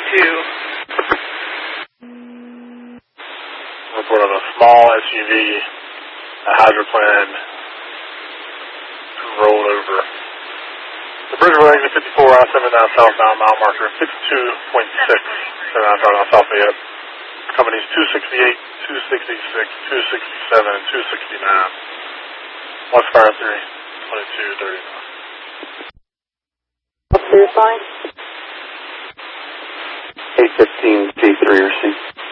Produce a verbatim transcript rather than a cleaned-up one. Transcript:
two. Report of a small S U V, a hydroplane, rolled over. The Bridgeville exit fifty-four, I seventy-nine southbound, mile marker fifty-two point six, seventy-nine southbound, South Fayette. Companies two sixty-eight, two sixty-six, two sixty-seven, and two sixty-nine. One Fire three, twenty-two thirty-nine. What's your sign? eight fifteen P three received.